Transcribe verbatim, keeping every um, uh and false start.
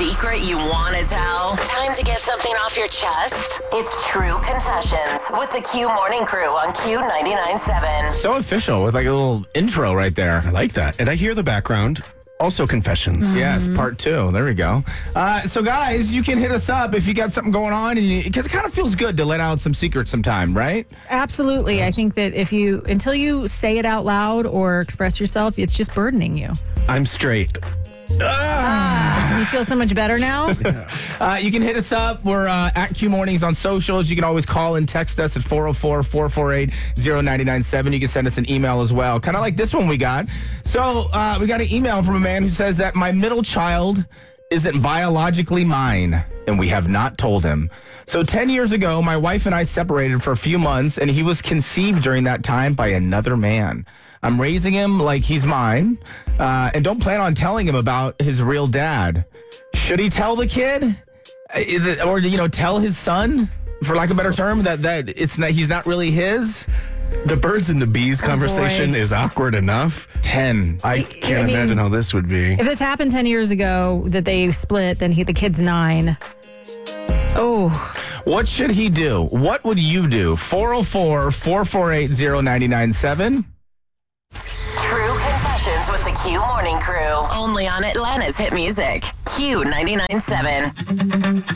secret you want to tell? Time to get something off your chest? It's True Confessions with the Q Morning Crew on Q ninety-nine point seven. So official with like a little intro right there. I like that. And I hear the background. Also confessions. Mm-hmm. Yes, part two. There we go. Uh, so, guys, you can hit us up if you got something going on, and because it kind of feels good to let out some secrets sometime, right? Absolutely. I think that if you, until you say it out loud or express yourself, it's just burdening you. I'm straight. Ah, you feel so much better now? uh, you can hit us up. We're uh, at Q Mornings on socials. You can always call and text us at four oh four, four four eight, oh nine nine seven. You can send us an email as well, kind of like this one we got. So uh, we got an email from a man who says that my middle child isn't biologically mine, and we have not told him. So ten years ago, my wife and I separated for a few months, and he was conceived during that time by another man. I'm raising him like he's mine, uh, and don't plan on telling him about his real dad. Should he tell the kid, uh, or you know, tell his son, for lack of a better term, that that it's not, he's not really his? The birds and the bees conversation boy. is awkward enough. Ten. I can't I mean, imagine how this would be. If this happened ten years ago that they split, then he, the kid's nine. Oh. What should he do? What would you do? four oh four, four four eight, oh nine nine seven. True Confessions with the Q Morning Crew. Only on Atlanta's hit music. Q ninety-nine point seven.